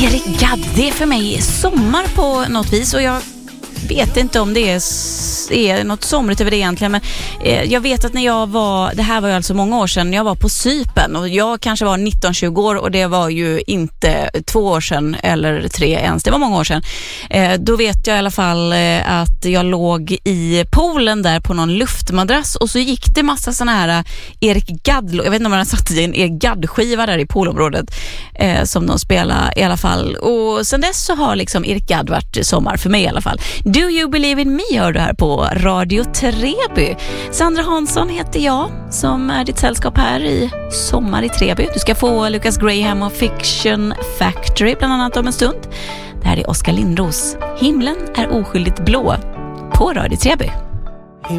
Eric Gadd, det är för mig sommar på något vis, och jag vet inte om det är något somrigt över det egentligen, men jag vet att när jag var, det här var ju alltså många år sedan, jag var på Cypern och jag kanske var 19-20 år, och det var ju inte 2 år sedan eller 3 ens, det var många år sedan. Då vet jag i alla fall att jag låg i poolen där på någon luftmadrass, och så gick det massa såna här Eric Gadd, jag vet inte om man har satt i en Eric Gadd-skiva där i poolområdet som de spelar i alla fall, och sen dess så har liksom Eric Gadd varit sommar för mig i alla fall. Do You Believe In Me hör du här på Radio Treby. Sandra Hansson heter jag, som är ditt sällskap här i Sommar i Treby. Du ska få Lucas Graham och Fiction Factory bland annat om en stund. Det här är Oskar Lindros. Himlen är oskyldigt blå på Radio Treby.